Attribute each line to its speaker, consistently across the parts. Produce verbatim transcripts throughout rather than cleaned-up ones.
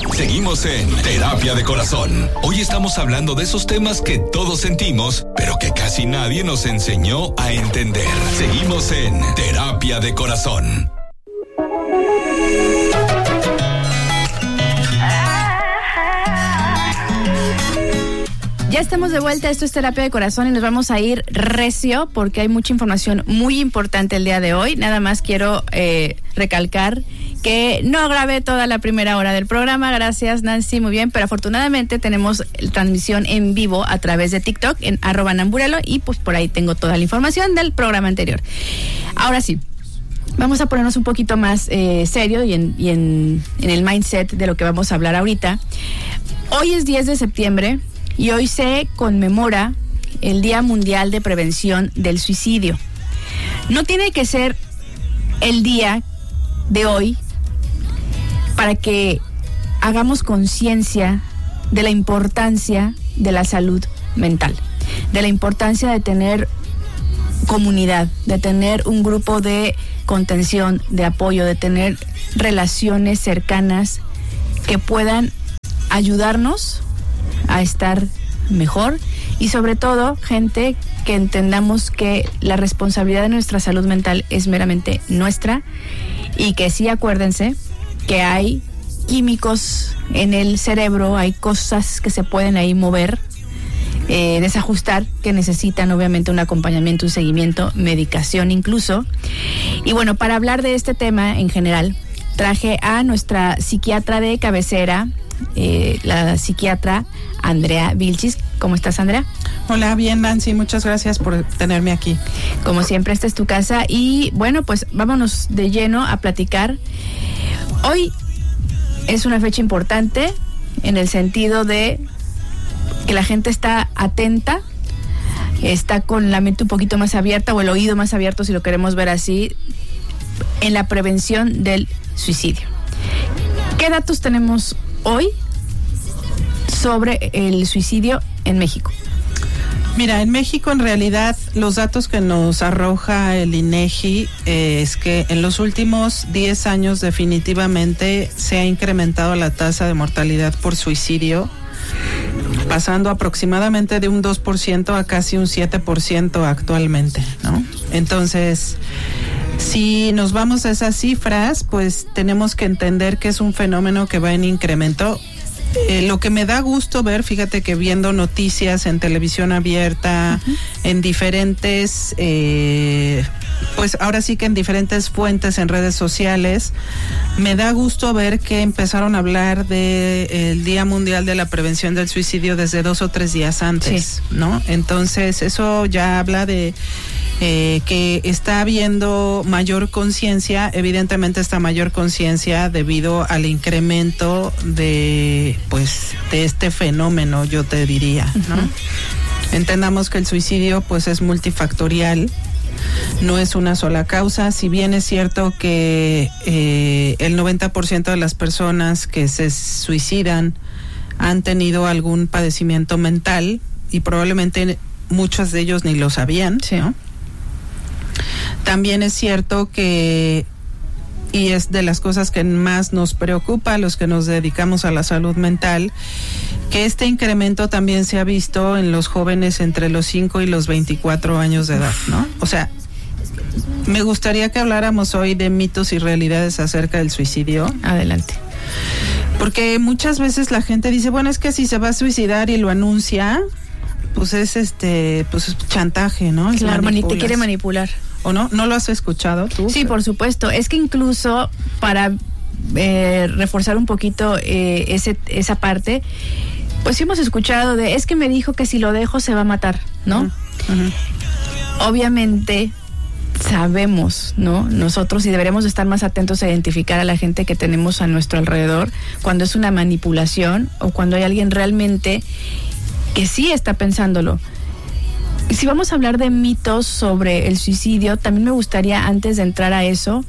Speaker 1: Seguimos en Terapia de Corazón. Hoy estamos hablando de esos temas que todos sentimos, pero que casi nadie nos enseñó a entender. Seguimos en Terapia de Corazón.
Speaker 2: Ya estamos de vuelta, esto es Terapia de Corazón y nos vamos a ir recio porque hay mucha información muy importante el día de hoy. Nada más quiero eh, recalcar que no grabé toda la primera hora del programa, gracias Nancy, muy bien, pero afortunadamente tenemos transmisión en vivo a través de TikTok en arroba Namburelo y pues por ahí tengo toda la información del programa anterior. Ahora sí, vamos a ponernos un poquito más eh, serio y, en, y en, en el mindset de lo que vamos a hablar ahorita. Hoy es diez de septiembre. Y hoy se conmemora el Día Mundial de Prevención del Suicidio. No tiene que ser el día de hoy para que hagamos conciencia de la importancia de la salud mental, de la importancia de tener comunidad, de tener un grupo de contención, de apoyo, de tener relaciones cercanas que puedan ayudarnos a estar mejor y sobre todo gente que entendamos que la responsabilidad de nuestra salud mental es meramente nuestra y que sí, acuérdense que hay químicos en el cerebro, hay cosas que se pueden ahí mover, eh, desajustar, que necesitan obviamente un acompañamiento, un seguimiento, medicación incluso. Y bueno, para hablar de este tema en general, traje a nuestra psiquiatra de cabecera, Eh, la psiquiatra Andrea Vilchis. ¿Cómo estás, Andrea?
Speaker 3: Hola, bien, Nancy, muchas gracias por tenerme aquí.
Speaker 2: Como siempre, esta es tu casa y bueno, pues vámonos de lleno a platicar. Hoy es una fecha importante en el sentido de que la gente está atenta, está con la mente un poquito más abierta o el oído más abierto, si lo queremos ver así, en la prevención del suicidio. ¿Qué datos tenemos hoy sobre el suicidio en México?
Speaker 3: Mira, en México en realidad los datos que nos arroja el INEGI eh, es que en los últimos diez años definitivamente se ha incrementado la tasa de mortalidad por suicidio, pasando aproximadamente de un dos por ciento a casi un siete por ciento actualmente, ¿no? Entonces, si nos vamos a esas cifras, pues tenemos que entender que es un fenómeno que va en incremento. Eh, lo que me da gusto ver, fíjate que viendo noticias en televisión abierta, uh-huh. en diferentes, eh, pues ahora sí que en diferentes fuentes en redes sociales, me da gusto ver que empezaron a hablar de el Día Mundial de la Prevención del Suicidio desde dos o tres días antes, sí. ¿no? Entonces eso ya habla de Eh, que está habiendo mayor conciencia, evidentemente esta mayor conciencia debido al incremento de, pues, de este fenómeno, yo te diría, ¿no? Uh-huh. Entendamos que el suicidio, pues, es multifactorial, no es una sola causa, si bien es cierto que eh, el noventa por ciento de las personas que se suicidan han tenido algún padecimiento mental y probablemente muchos de ellos ni lo sabían,
Speaker 2: sí.
Speaker 3: ¿no? También es cierto que, y es de las cosas que más nos preocupa a los que nos dedicamos a la salud mental, que este incremento también se ha visto en los jóvenes entre los cinco y los veinticuatro años de edad, ¿no? O sea, me gustaría que habláramos hoy de mitos y realidades acerca del suicidio.
Speaker 2: Adelante.
Speaker 3: Porque muchas veces la gente dice, bueno, es que si se va a suicidar y lo anuncia, pues es este, pues es chantaje, ¿no? Es
Speaker 2: claro, mani- te quiere manipular.
Speaker 3: ¿O no? ¿No lo has escuchado tú?
Speaker 2: Sí, por supuesto. Es que incluso para eh, reforzar un poquito eh, ese esa parte, pues sí hemos escuchado de, es que me dijo que si lo dejo se va a matar, ¿no? Uh-huh. Uh-huh. Obviamente sabemos, ¿no? Nosotros y deberemos estar más atentos a identificar a la gente que tenemos a nuestro alrededor cuando es una manipulación o cuando hay alguien realmente que sí está pensándolo. Si vamos a hablar de mitos sobre el suicidio, también me gustaría, antes de entrar a eso,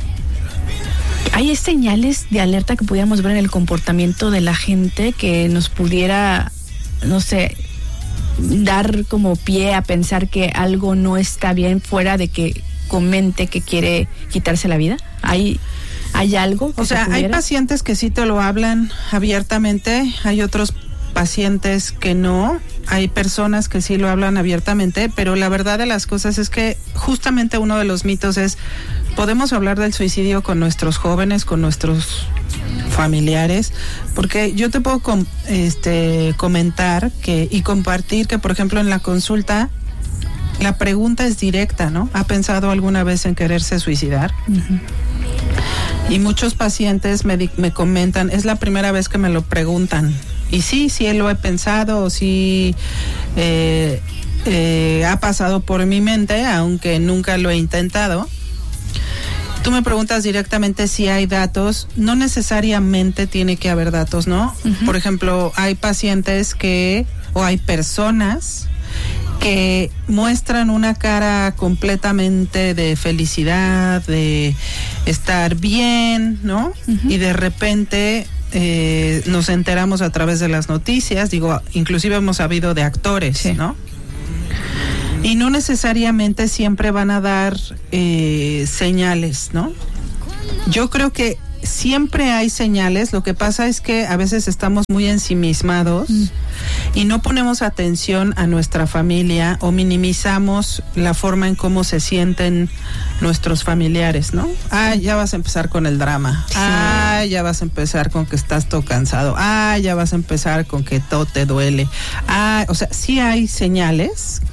Speaker 2: ¿hay señales de alerta que pudiéramos ver en el comportamiento de la gente que nos pudiera, no sé, dar como pie a pensar que algo no está bien fuera de que comente que quiere quitarse la vida? ¿Hay ¿Hay algo que
Speaker 3: O sea, hay pacientes que sí te lo hablan abiertamente, hay otros pacientes que no, hay personas que sí lo hablan abiertamente, pero la verdad de las cosas es que justamente uno de los mitos es, podemos hablar del suicidio con nuestros jóvenes, con nuestros familiares, porque yo te puedo com- este, comentar que y compartir que, por ejemplo, en la consulta la pregunta es directa, ¿no? ¿Ha pensado alguna vez en quererse suicidar? Uh-huh. Y muchos pacientes me, di- me comentan, es la primera vez que me lo preguntan. Y sí, sí lo he pensado, sí eh, eh, ha pasado por mi mente, aunque nunca lo he intentado. Tú me preguntas directamente si hay datos, no necesariamente tiene que haber datos, ¿no? Uh-huh. Por ejemplo, hay pacientes que, o hay personas que muestran una cara completamente de felicidad, de estar bien, ¿no? Uh-huh. Y de repente eh, nos enteramos a través de las noticias, digo, inclusive hemos sabido de actores, sí, ¿no? Y no necesariamente siempre van a dar eh, señales, ¿no? Yo creo que siempre hay señales, lo que pasa es que a veces estamos muy ensimismados mm. y no ponemos atención a nuestra familia o minimizamos la forma en cómo se sienten nuestros familiares, ¿no? Ah, ya vas a empezar con el drama. Sí. Ah, ya vas a empezar con que estás todo cansado. Ah, ya vas a empezar con que todo te duele. Ah, o sea, sí hay señales.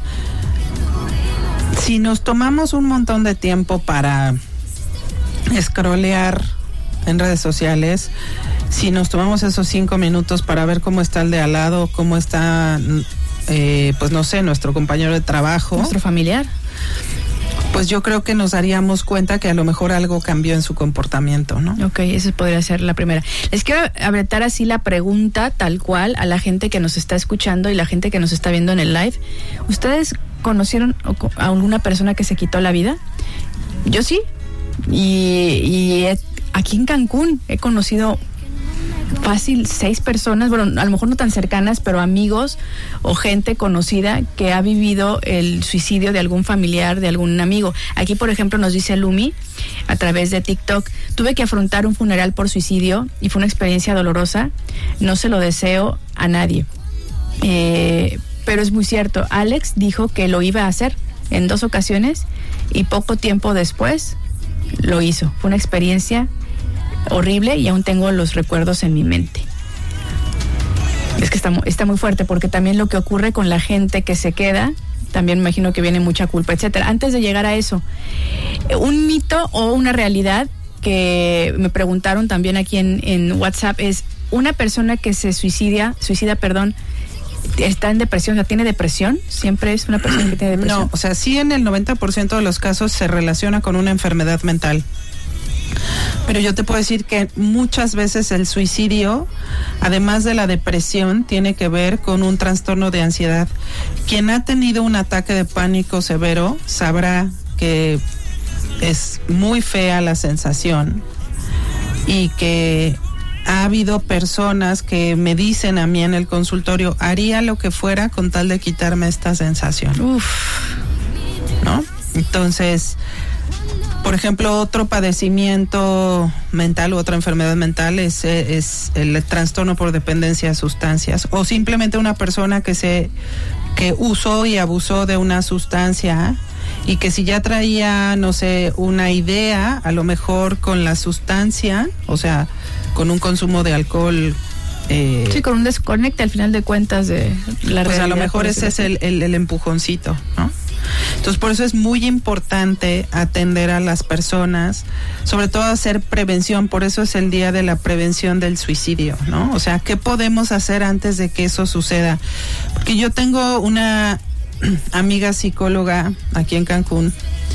Speaker 3: Si nos tomamos un montón de tiempo para scrollear en redes sociales, si nos tomamos esos cinco minutos para ver cómo está el de al lado, cómo está, eh, pues no sé, nuestro compañero de trabajo,
Speaker 2: nuestro familiar,
Speaker 3: pues yo creo que nos daríamos cuenta que a lo mejor algo cambió en su comportamiento, ¿no?
Speaker 2: Ok, esa podría ser la primera. Les quiero apretar así la pregunta tal cual a la gente que nos está escuchando y la gente que nos está viendo en el live. ¿Ustedes conocieron a alguna persona que se quitó la vida? Yo sí. Y, y he, aquí en Cancún he conocido fácil seis personas, bueno, a lo mejor no tan cercanas, pero amigos o gente conocida que ha vivido el suicidio de algún familiar, de algún amigo. Aquí, por ejemplo, nos dice Lumi a través de TikTok: tuve que afrontar un funeral por suicidio y fue una experiencia dolorosa. No se lo deseo a nadie. Eh, pero es muy cierto. Alex dijo que lo iba a hacer en dos ocasiones y poco tiempo después lo hizo. Fue una experiencia horrible y aún tengo los recuerdos en mi mente. Es que está, está muy fuerte, porque también lo que ocurre con la gente que se queda, también me imagino que viene mucha culpa, etcétera. Antes de llegar a eso, un mito o una realidad que me preguntaron también aquí en, en WhatsApp es: una persona que se suicida, suicida, perdón, ¿está en depresión? O sea, ¿tiene depresión? ¿Siempre es una persona que tiene depresión?
Speaker 3: No, o sea, sí, en el noventa por ciento de los casos se relaciona con una enfermedad mental. Pero yo te puedo decir que muchas veces el suicidio, además de la depresión, tiene que ver con un trastorno de ansiedad. Quien ha tenido un ataque de pánico severo sabrá que es muy fea la sensación y que ha habido personas que me dicen a mí en el consultorio: haría lo que fuera con tal de quitarme esta sensación. Uf. ¿No? Entonces, por ejemplo, otro padecimiento mental u otra enfermedad mental es, es el trastorno por dependencia a sustancias, o simplemente una persona que se que usó y abusó de una sustancia y que si ya traía, no sé, una idea, a lo mejor con la sustancia, o sea, con un consumo de alcohol. Eh,
Speaker 2: sí, con un desconecte al final de cuentas de la realidad.
Speaker 3: Pues a lo mejor ese es el, el, el empujoncito, ¿no? Entonces, por eso es muy importante atender a las personas, sobre todo hacer prevención. Por eso es el día de la prevención del suicidio, ¿no? O sea, ¿qué podemos hacer antes de que eso suceda? Porque yo tengo una amiga psicóloga aquí en Cancún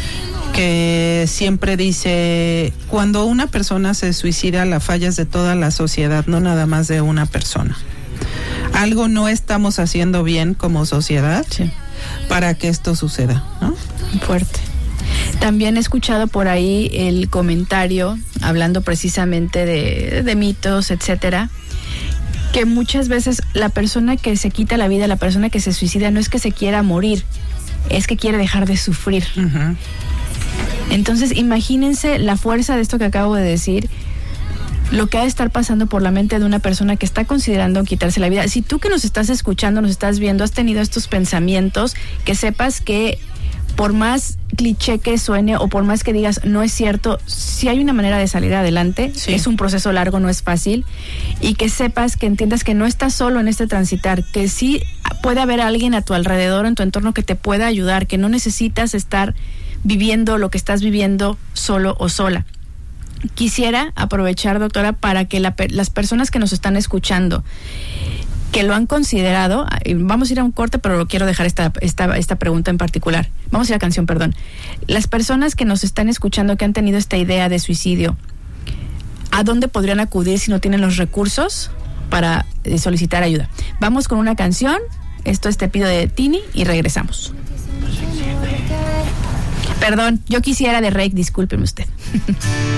Speaker 3: que siempre dice: cuando una persona se suicida, la falla es de toda la sociedad, no nada más de una persona. Algo no estamos haciendo bien como sociedad, sí, para que esto suceda, ¿no?
Speaker 2: Fuerte. También he escuchado por ahí el comentario, hablando precisamente de, de mitos, etcétera, que muchas veces la persona que se quita la vida, la persona que se suicida, no es que se quiera morir, es que quiere dejar de sufrir. Uh-huh. Entonces, imagínense la fuerza de esto que acabo de decir, lo que ha de estar pasando por la mente de una persona que está considerando quitarse la vida. Si tú que nos estás escuchando, nos estás viendo, has tenido estos pensamientos, que sepas que por más cliché que suene o por más que digas no es cierto, sí hay una manera de salir adelante. Sí. Es un proceso largo, no es fácil, y que sepas, que entiendas que no estás solo en este transitar, que sí puede haber alguien a tu alrededor, en tu entorno, que te pueda ayudar, que no necesitas estar viviendo lo que estás viviendo solo o sola. Quisiera aprovechar, doctora, para que la, las personas que nos están escuchando, que lo han considerado, vamos a ir a un corte, pero lo quiero dejar esta, esta, esta pregunta en particular. Vamos a ir a canción, perdón. Las personas que nos están escuchando, que han tenido esta idea de suicidio, ¿a dónde podrían acudir si no tienen los recursos para eh, solicitar ayuda? Vamos con una canción. Esto es Te Pido de Tini y regresamos. Perdón, yo quisiera de Rake, discúlpeme usted.